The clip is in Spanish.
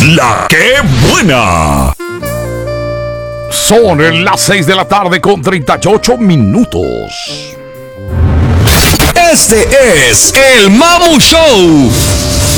La que buena. Son las 6 de la tarde con 38 minutos. Este es el Mamu Show.